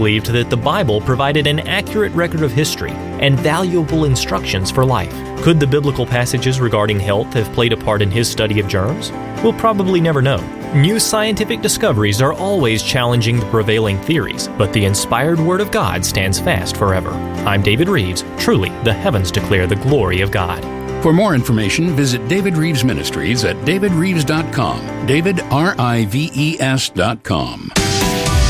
believed that the Bible provided an accurate record of history and valuable instructions for life. Could the biblical passages regarding health have played a part in his study of germs? We'll probably never know. New scientific discoveries are always challenging the prevailing theories, but the inspired Word of God stands fast forever. I'm David Reeves. Truly, the heavens declare the glory of God. For more information, visit David Reeves Ministries at davidreeves.com. DavidRives.com.